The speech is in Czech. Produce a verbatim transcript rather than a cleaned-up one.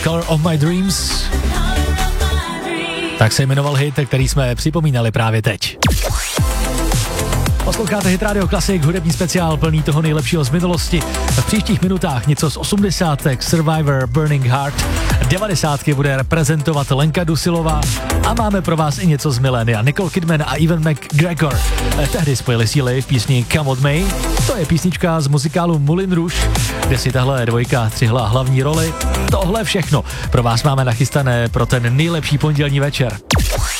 Color of My Dreams. Tak se jmenoval hit, který jsme připomínali právě teď. Posloucháte Hit Radio Classic, hudební speciál plný toho nejlepšího z minulosti. V příštích minutách něco z osmdesátek, Survivor, Burning Heart. devadesátky bude reprezentovat Lenka Dusilová a máme pro vás i něco z milénia. Nicole Kidman a Ewan McGregor tehdy spojili síly v písni Come What May. To je písnička z muzikálu Moulin Rouge, kde si tahle dvojka střihla hlavní roli. Tohle všechno pro vás máme nachystané pro ten nejlepší pondělní večer.